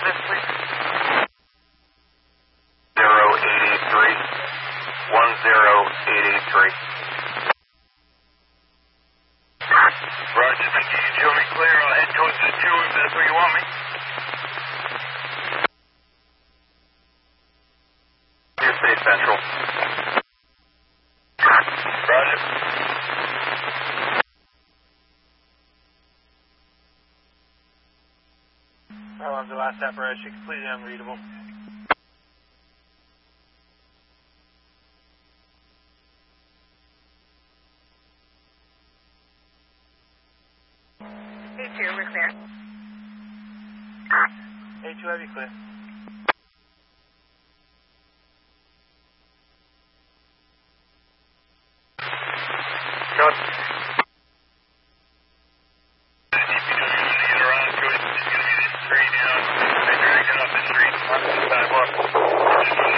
address, please? 0883. 10883. Roger, thank you. You show me clear. I'll head towards the 2 if that's where you want me. Interstate Central. Roger. On the last apparatus, you're completely unreadable. A2, we're clear. A2, have you clear? Good. DPW, when they get around to it, it's going to be this street, you know. They drag it up the street.